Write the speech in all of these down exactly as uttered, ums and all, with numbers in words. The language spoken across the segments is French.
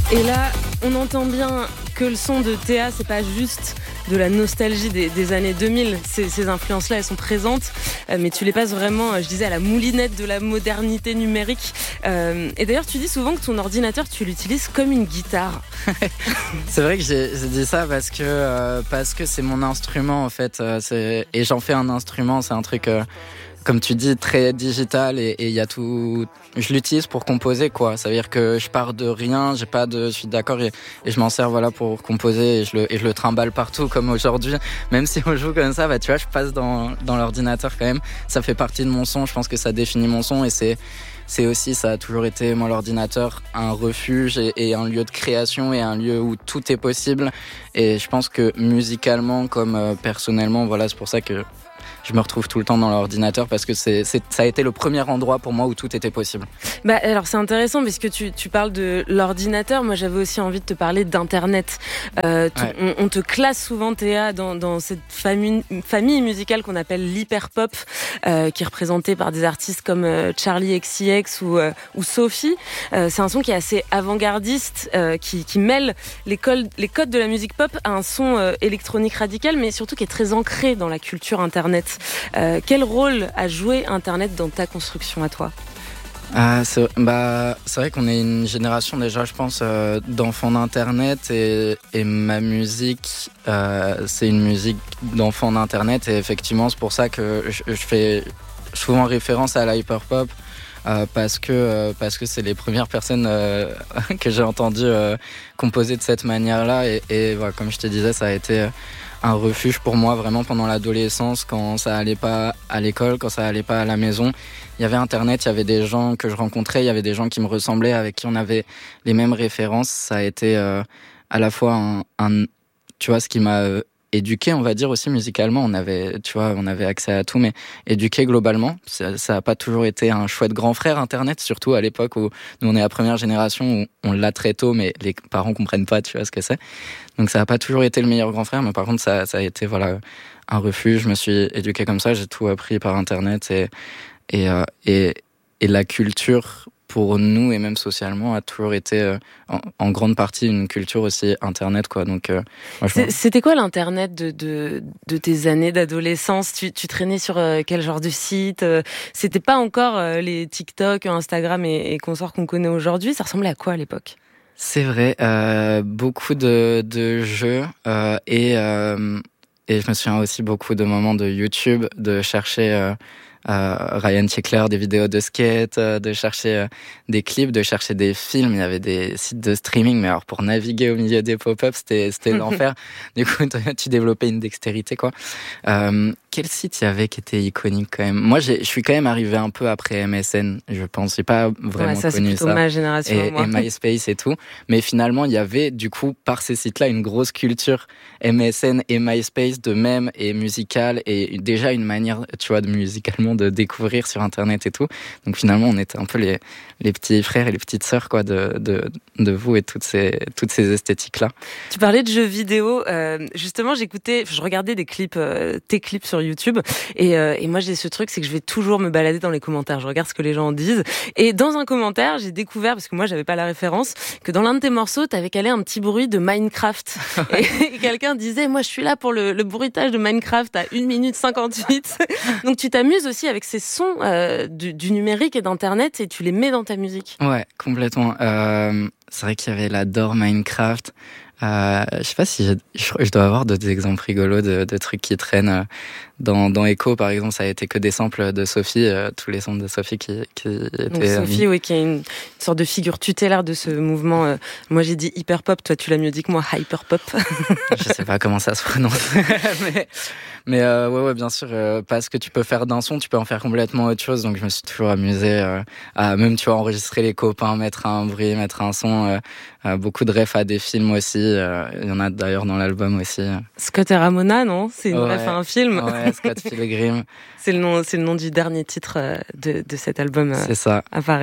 Et là, on entend bien que le son de Théa, c'est pas juste de la nostalgie des, des années deux mille. Ces, ces influences-là, elles sont présentes, euh, mais tu les passes vraiment, euh, je disais, à la moulinette de la modernité numérique. Euh, et d'ailleurs, tu dis souvent que ton ordinateur, tu l'utilises comme une guitare. C'est vrai que j'ai, j'ai dit ça parce que, euh, parce que c'est mon instrument, en fait. Euh, c'est, et j'en fais un instrument, c'est un truc... Euh, comme tu dis, très digital et il y a tout. Je l'utilise pour composer, quoi. Ça veut dire que je pars de rien, j'ai pas de. Je suis d'accord et, et je m'en sers, voilà, pour composer et je le et je le trimballe partout comme aujourd'hui. Même si on joue comme ça, bah tu vois, je passe dans dans l'ordinateur quand même. Ça fait partie de mon son. Je pense que ça définit mon son et c'est c'est aussi, ça a toujours été moi l'ordinateur, un refuge et, et un lieu de création et un lieu où tout est possible. Et je pense que musicalement comme euh, personnellement, voilà, c'est pour ça que je me retrouve tout le temps dans l'ordinateur parce que c'est, c'est, ça a été le premier endroit pour moi où tout était possible. Bah, alors c'est intéressant parce que tu, tu parles de l'ordinateur. Moi j'avais aussi envie de te parler d'Internet. Euh, tu, ouais. on, on te classe souvent, Théa, dans, dans cette famille, famille musicale qu'on appelle l'hyperpop, euh, qui est représentée par des artistes comme euh, Charli X C X ou, euh, ou Sophie. Euh, c'est un son qui est assez avant-gardiste, euh, qui, qui mêle les, codes, les codes de la musique pop à un son euh, électronique radical, mais surtout qui est très ancré dans la culture Internet. Euh, quel rôle a joué Internet dans ta construction à toi ? Ah, c'est, bah, c'est vrai qu'on est une génération déjà, je pense, euh, d'enfants d'Internet et, et ma musique, euh, c'est une musique d'enfants d'Internet et effectivement c'est pour ça que je, je fais souvent référence à la hyperpop. Euh, parce que euh, parce que c'est les premières personnes euh, que j'ai entendues euh, composer de cette manière-là et, et voilà, comme je te disais, ça a été un refuge pour moi vraiment pendant l'adolescence, quand ça allait pas à l'école, quand ça allait pas à la maison. Il y avait Internet, il y avait des gens que je rencontrais, il y avait des gens qui me ressemblaient, avec qui on avait les mêmes références. Ça a été euh, à la fois un, un tu vois, ce qui m'a euh, éduqué, on va dire aussi musicalement. On avait, tu vois, on avait accès à tout, mais éduqué globalement. Ça, ça a pas toujours été un chouette grand frère Internet, surtout à l'époque où nous on est la première génération où on l'a très tôt, mais les parents comprennent pas, tu vois ce que c'est. Donc ça a pas toujours été le meilleur grand frère, mais par contre ça, ça a été voilà un refuge. Je me suis éduqué comme ça, j'ai tout appris par Internet et et euh, et, et la culture pour nous et même socialement a toujours été euh, en, en grande partie une culture aussi Internet, quoi. Donc euh, moi, je c'était quoi l'Internet de de de tes années d'adolescence? Tu tu traînais sur euh, quel genre de site? C'était pas encore euh, les TikTok, Instagram et, et consorts qu'on connaît aujourd'hui. Ça ressemblait à quoi à l'époque? C'est vrai, euh, beaucoup de de jeux euh, et euh, et je me souviens aussi beaucoup de moments de YouTube, de chercher euh, euh, Ryan Tickler, des vidéos de skate, euh, de chercher euh, des clips, de chercher des films. Il y avait des sites de streaming, mais alors pour naviguer au milieu des pop-ups, c'était c'était l'enfer. Du coup, tu développais une dextérité, quoi. Euh, quel site il y avait qui était iconique quand même? Moi, j'ai, je suis quand même arrivé un peu après M S N, je pense. J'ai pas vraiment ouais, ça, connu c'est ça. ma génération, et, moi. et MySpace et tout. Mais finalement, il y avait du coup par ces sites-là une grosse culture M S N et MySpace de même et musicale et déjà une manière, tu vois, de musicalement de découvrir sur Internet et tout. Donc finalement, on était un peu les les petits frères et les petites sœurs, quoi, de de de vous et toutes ces toutes ces esthétiques-là. Tu parlais de jeux vidéo. Euh, justement, j'écoutais, je regardais des clips, euh, tes clips sur YouTube. Et, euh, et moi, j'ai ce truc, c'est que je vais toujours me balader dans les commentaires. Je regarde ce que les gens disent. Et dans un commentaire, j'ai découvert, parce que moi, j'avais pas la référence, que dans l'un de tes morceaux, t'avais calé un petit bruit de Minecraft. et, et quelqu'un disait, moi, je suis là pour le, le bruitage de Minecraft à une minute cinquante-huit. Donc, tu t'amuses aussi avec ces sons euh, du, du numérique et d'Internet et tu les mets dans ta musique. Ouais, complètement. Euh, c'est vrai qu'il y avait l'adore Minecraft. Euh, je sais pas si je, je, je dois avoir d'autres exemples rigolos de, de trucs qui traînent. Euh, dans, dans Echo, par exemple, ça a été que des samples de Sophie, euh, tous les sons de Sophie qui, qui étaient... Donc Sophie, euh, oui, qui est une, une sorte de figure tutélaire de ce mouvement. Euh, moi, j'ai dit hyperpop, toi, tu l'as mieux dit que moi, hyperpop. Je sais pas comment ça se prononce. mais mais euh, ouais, ouais, bien sûr, euh, parce que tu peux faire d'un son, tu peux en faire complètement autre chose. Donc, je me suis toujours amusé euh, à même, tu vois, enregistrer les copains, mettre un bruit, mettre un son. Euh, euh, beaucoup de refs à des films aussi. Euh, il y en a d'ailleurs dans l'album aussi. Scott et Ramona, non? C'est une ouais, ref à un film. Ouais, Scott Pilgrim. C'est le nom, c'est le nom du dernier titre de, de cet album c'est ça. à paraître.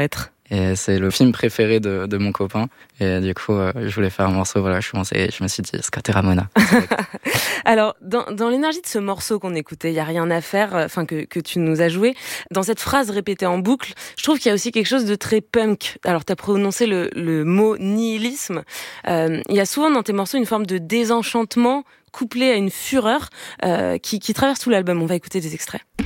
Et c'est le film préféré de, de mon copain. Et du coup, euh, je voulais faire un morceau. Voilà, je, pensais, je me suis dit, Scott et Ramona. Alors, dans, dans l'énergie de ce morceau qu'on écoutait, il y a rien à faire, enfin que, que tu nous as joué, dans cette phrase répétée en boucle, je trouve qu'il y a aussi quelque chose de très punk. Alors, tu as prononcé le, le mot nihilisme. Euh, il y a souvent dans tes morceaux une forme de désenchantement couplé à une fureur euh, qui, qui traverse tout l'album. On va écouter des extraits.